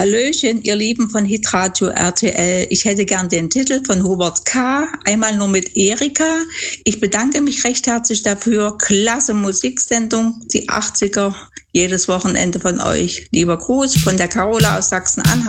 Hallöchen, ihr Lieben von Hitradio RTL. Ich hätte gern den Titel von Hubert K. Einmal nur mit Erika. Ich bedanke mich recht herzlich dafür. Klasse Musiksendung, die 80er, jedes Wochenende von euch. Lieber Gruß von der Carola aus Sachsen-Anhalt.